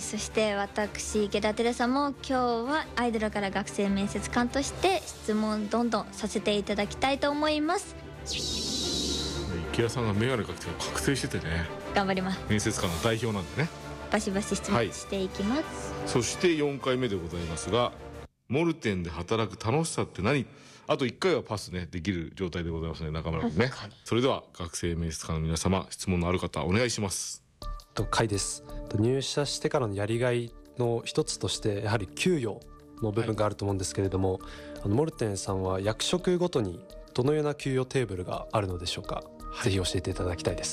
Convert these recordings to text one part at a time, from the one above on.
そして私池田テレサも今日はアイドルから学生面接官として質問どんどんさせていただきたいと思います。 池田さんがメガネかけて覚醒しててね、 頑張ります。 面接官の代表なんでね、 バシバシ質問していきます、 そして4回目でございますが、モルテンで働く楽しさって何？あと1回はパスねできる状態でございますね、中村君ね。それでは学生面接官の皆様、質問のある方お願いします。 甲斐です。入社してからのやりがいの一つとしてやはり給与の部分があると思うんですけれども、モルテンさんは役職ごとにどのような給与テーブルがあるのでしょうか。ぜひ教えていただきたいです。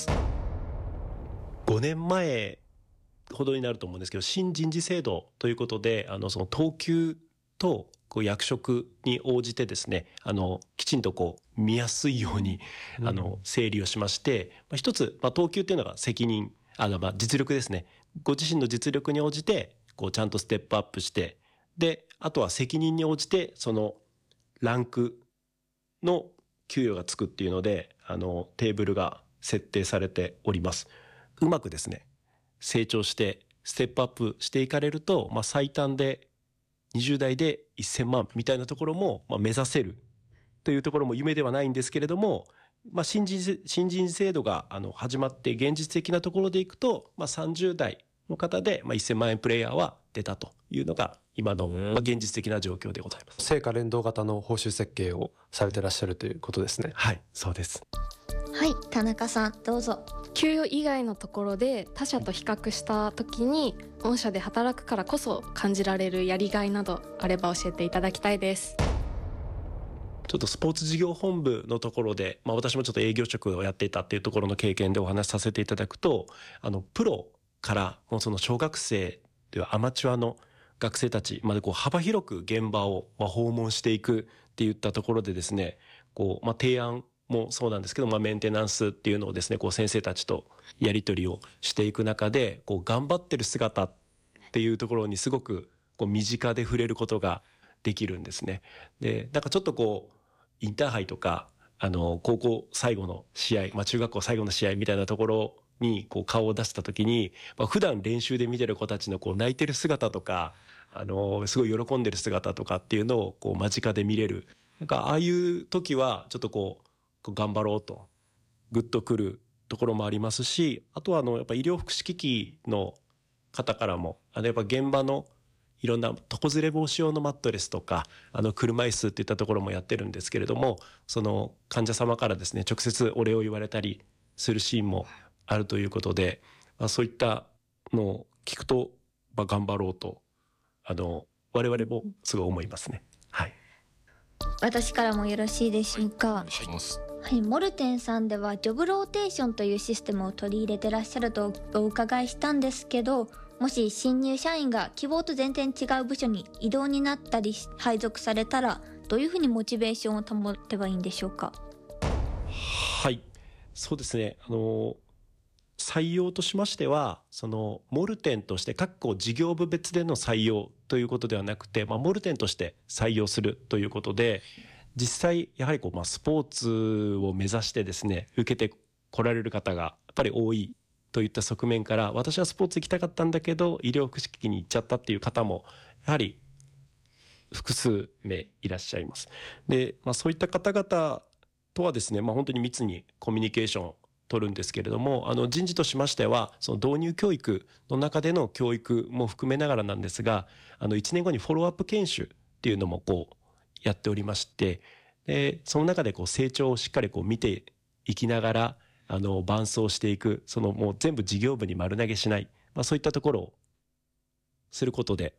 5年前ほどになると思うんですけど、新人事制度ということで、その等級と役職に応じてですね、きちんと見やすいように整理をしまして、一つ、等級っていうのが責任、実力ですね。ご自身の実力に応じてちゃんとステップアップして、であとは責任に応じてそのランクの給与がつくっていうのでテーブルが設定されております。うまくですね成長してステップアップしていかれると、最短で20代で1000万みたいなところも目指せるというところも夢ではないんですけれども、新人制度が始まって現実的なところでいくと、30代の方で1000万円プレイヤーは出たというのが今の現実的な状況でございます。 成果連動型の報酬設計をされてらっしゃるということですね。 はい、そうです。 はい、田中さんどうぞ。 給与以外のところで他社と比較した時に御社で働くからこそ感じられるやりがいなどあれば教えていただきたいです。 ちょっとスポーツ事業本部のところで、私もちょっと営業職をやっていたっていうところの経験でお話しさせていただくと、プロからもうその小学生ではアマチュアの学生たちまで幅広く現場を訪問していくっていったところでですね、提案もそうなんですけど、メンテナンスっていうのをですね、先生たちとやり取りをしていく中で、頑張ってる姿っていうところにすごく身近で触れることができるんですね。で、ちょっとインターハイとか、高校最後の試合、中学校最後の試合みたいなところに顔を出した時に、普段練習で見てる子たちの泣いてる姿とか、すごい喜んでる姿とかっていうのを間近で見れる。ああいう時はちょっと頑張ろうとグッとくるところもありますし、あとはやっぱ医療福祉機器の方からもやっぱ現場のいろんな床ずれ防止用のマットレスとか車椅子っていったところもやってるんですけれども、その患者様からですね直接お礼を言われたりするシーンもあるということで、そういったのを聞くと頑張ろうと我々もすごい思いますね。はい。 私からもよろしいでしょうか。はい、モルテンさんではジョブローテーションというシステムを取り入れてらっしゃるとお伺いしたんですけど、もし新入社員が希望と全然違う部署に異動になったり配属されたら、どういうふうにモチベーションを保てばいいんでしょうか。 はい、そうですね。採用としましては、モルテンとして各事業部別での採用ということではなくて、モルテンとして採用するということで、実際やはりスポーツを目指してですね受けてこられる方がやっぱり多いといった側面から、私はスポーツ行きたかったんだけど医療福祉機器に行っちゃったっていう方もやはり複数名いらっしゃいます。で、そういった方々とはですね、本当に密にコミュニケーションを取るんですけれども、人事としましてはその導入教育の中での教育も含めながらなんですが、1年後にフォローアップ研修っていうのもやっておりまして、でその中で成長をしっかり見ていきながら伴走していく、もう全部事業部に丸投げしない、そういったところをすることで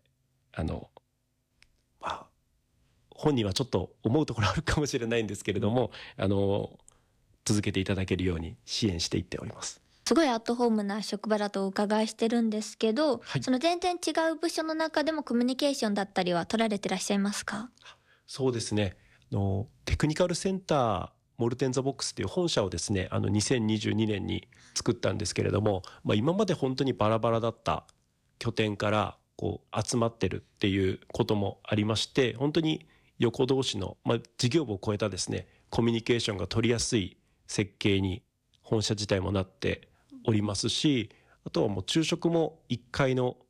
本人はちょっと思うところあるかもしれないんですけれども、続けていただけるように支援していっております。 すごいアットホームな職場だとお伺いしてるんですけど、 はい、 その全然違う部署の中でもコミュニケーションだったりは取られてらっしゃいますか？ そうですね。テクニカルセンターモルテンザボックスという本社をですね、2022年に作ったんですけれども、今まで本当にバラバラだった拠点から集まってるっていうこともありまして、本当に横同士の、事業部を超えたですね、コミュニケーションが取りやすい設計に本社自体もなっておりますし、あとはもう昼食も1階の